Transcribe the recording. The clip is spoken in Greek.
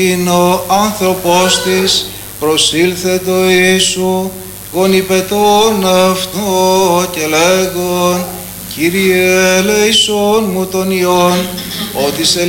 Είναι ο άνθρωπος της προσήλθε το Ιησού, γονιπετών αυτό και λέγον, Κύριε ελέησον μου τον Υιόν, ότι σε